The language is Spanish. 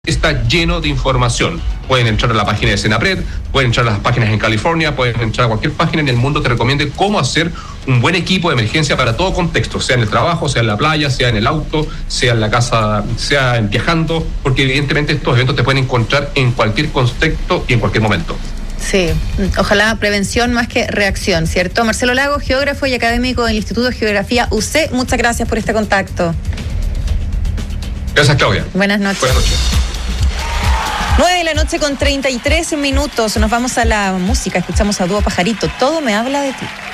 está lleno de información. Pueden entrar a la página de Senapred, pueden entrar a las páginas en California, pueden entrar a cualquier página en el mundo que recomiende cómo hacer un buen equipo de emergencia para todo contexto, sea en el trabajo, sea en la playa, sea en el auto, sea en la casa, sea viajando, porque evidentemente estos eventos te pueden encontrar en cualquier contexto y en cualquier momento. Sí, ojalá prevención más que reacción, ¿cierto? Marcelo Lago, geógrafo y académico del Instituto de Geografía UC, muchas gracias por este contacto. Gracias, Claudia. Buenas noches. Buenas noches. 9:33 p.m. Nos vamos a la música, escuchamos a Dúo Pajarito, Todo me habla de ti.